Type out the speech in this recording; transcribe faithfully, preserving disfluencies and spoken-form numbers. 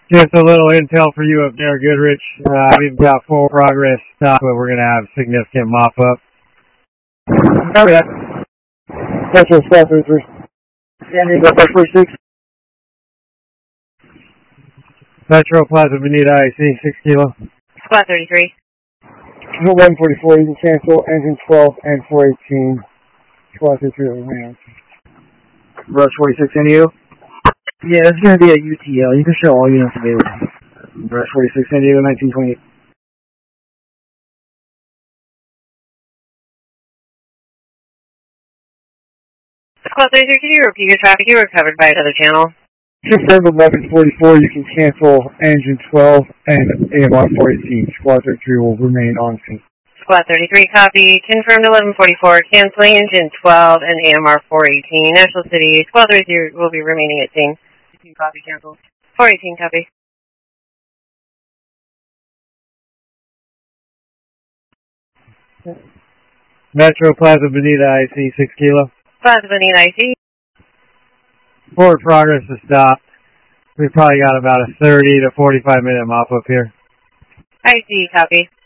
Just a little intel for you up there, Goodrich. Uh, we've got full progress stop, but we're going to have significant mop-up. Copy that. Metro Squad thirty-three. San Diego, Bus forty-six. Metro Plaza Bonita I C, six kilo. Squad thirty-three. eleven forty-four, you can cancel engine twelve and four eighteen. Squad thirty-three over my Rush forty-six, N U? Yeah, it's going to be a U T L. You can show all units available. Rush forty-six, San Diego, nineteen twenty-eight. Squad thirty-three, can you repeat your traffic? You were covered by another channel. Confirmed eleven forty-four, you can cancel engine twelve and A M R four eighteen. Squad thirty-three will remain on scene. Squad thirty-three, copy. Confirmed eleven forty-four, canceling engine twelve and A M R four eighteen. National City, Squad thirty-three will be remaining at scene. Copy, cancel. four eighteen, copy. Metro Plaza Bonita I C, six kilo. Plaza Bonita I C. Forward progress is stopped. We've probably got about a thirty to forty-five minute mop up here. I C, copy.